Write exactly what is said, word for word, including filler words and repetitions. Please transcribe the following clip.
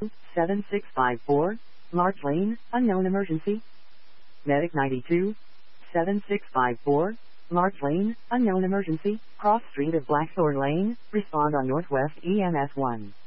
seven six five four, Larch Lane, unknown emergency. Medic ninety-two, seven six five four, Larch Lane, unknown emergency, cross street of Blackthorn Lane, respond on Northwest E M S one.